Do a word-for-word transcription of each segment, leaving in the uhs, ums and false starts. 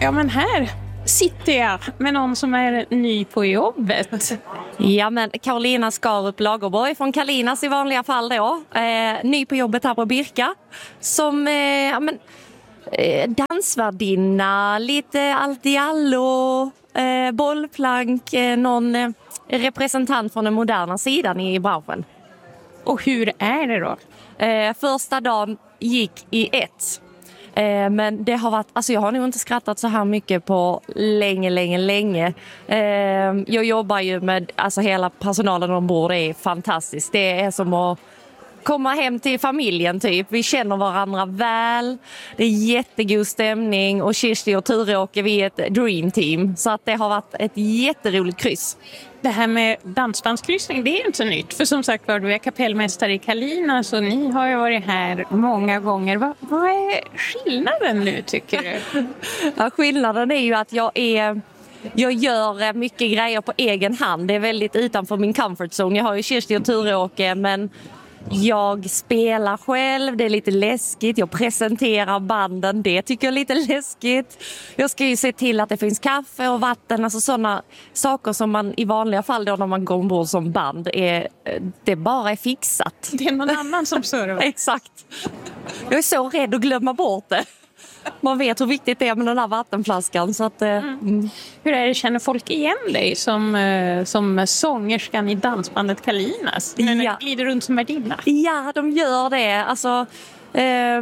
Ja, men här sitter jag med någon som är ny på jobbet. Ja, men Carolina Skarup Lagerborg från Kalinas i vanliga fall då. Eh, ny på jobbet här på Birka. Som eh, ja, men, eh, dansvärdinna, lite allt i allo, eh, bollplank, eh, någon eh, representant från den moderna sidan i branschen. Och hur är det då? Eh, första dagen gick i ett. Eh, men det har varit, alltså jag har nog inte skrattat så här mycket på länge, länge, länge. Eh, jag jobbar ju med, alltså hela personalen ombord är fantastiskt. Det är som att komma hem till familjen typ. Vi känner varandra väl. Det är jättegod stämning och Kirsti och Ture-Åke, vi är ett dream team. Så att det har varit ett jätteroligt kryss. Det här med dansbandskryssning, det är inte så nytt. För som sagt var, du är kapellmästare i Kalina, så ni har ju varit här många gånger. Va, vad är skillnaden nu, tycker du? Ja, skillnaden är ju att jag är... Jag gör mycket grejer på egen hand. Det är väldigt utanför min comfort zone. Jag har ju Kirsti och Ture-Åke, men jag spelar själv. Det är lite läskigt. Jag presenterar banden. Det tycker jag är lite läskigt. Jag ska ju se till att det finns kaffe och vatten. Alltså sådana saker som man i vanliga fall då när man går ombord som band är, det bara är fixat. Det är någon annan som servar. Exakt. Jag är så rädd att glömma bort det. Man vet hur viktigt det är med den här vattenflaskan. Så att, mm. Mm. Hur är det, känner folk igen dig som, som sångerskan i dansbandet Kalinas? När ja. du glider runt som värdinna? Ja, de gör det. Alltså, eh,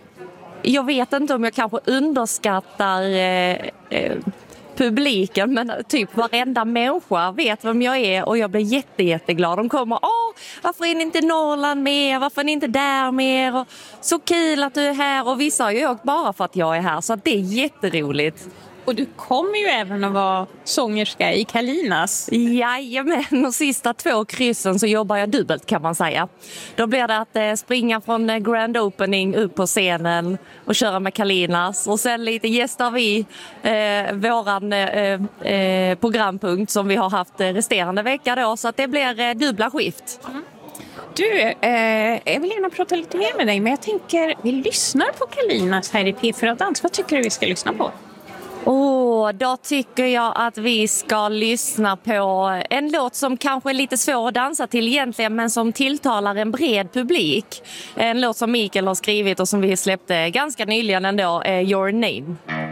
jag vet inte om jag kanske underskattar eh, eh, publiken, men typ varenda människa vet vem jag är och jag blir jätte, jätteglad. De kommer, åh, varför är ni inte i Norrland mer? Varför är ni inte där mer? Och så kul att du är här. Och vissa har ju åkt bara för att jag är här, så att det är jätteroligt. Och du kommer ju även att vara sångerska i Kalinas. Jajamän, och sista två kryssen så jobbar jag dubbelt kan man säga. Då blir det att eh, springa från eh, Grand Opening upp på scenen och köra med Kalinas. Och sen lite gästar vi eh, våran eh, eh, programpunkt som vi har haft eh, resterande vecka då. Så att det blir eh, dubbla skift. Mm. Du, eh, jag vill gärna prata lite mer med dig, men jag tänker, vi lyssnar på Kalinas här i P fyra Dans. Vad tycker du vi ska lyssna på? Åh, oh, då tycker jag att vi ska lyssna på en låt som kanske är lite svår att dansa till egentligen, men som tilltalar en bred publik. En låt som Mikael har skrivit och som vi släppte ganska nyligen ändå, Your Name.